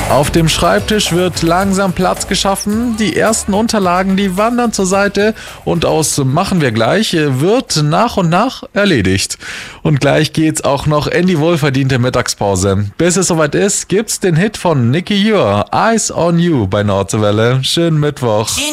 Auf dem Schreibtisch wird langsam Platz geschaffen. Die ersten Unterlagen, die wandern zur Seite und aus machen wir gleich wird nach und nach erledigt. Und gleich geht's auch noch in die wohlverdiente Mittagspause. Bis es soweit ist, gibt's den Hit von Nicky Jür, Eyes on You bei Nordwelle. Schönen Mittwoch.